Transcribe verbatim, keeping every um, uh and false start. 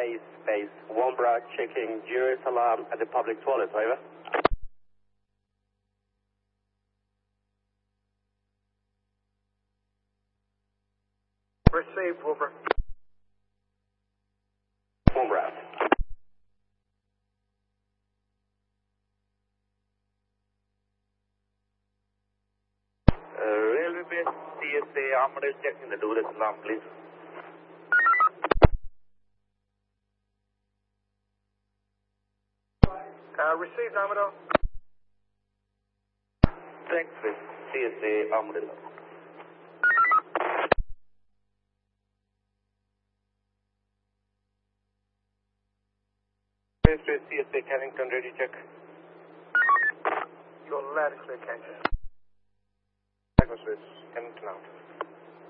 A space, Wombra checking jury's alarm at the public toilet, over. Received, Wombra. Wombra. Uh, Railway base, C S A, Armadale checking the jury's alarm, please. Uh, received, Armadale. Thanks, Chris. C S A, Armadale. C S A, Carrington, ready check. You're loud and clear, Kansas. Carrington out.